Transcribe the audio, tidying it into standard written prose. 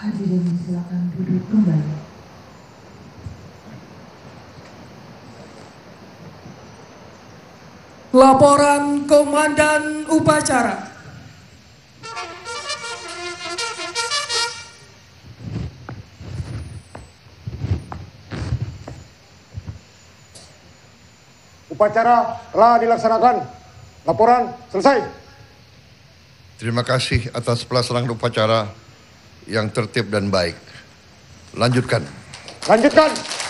Hadirin silakan duduk kembali. Laporan Komandan Upacara. Upacara telah dilaksanakan. Laporan selesai. Terima kasih atas pelaksanaan upacara yang tertib dan baik. Lanjutkan. Lanjutkan.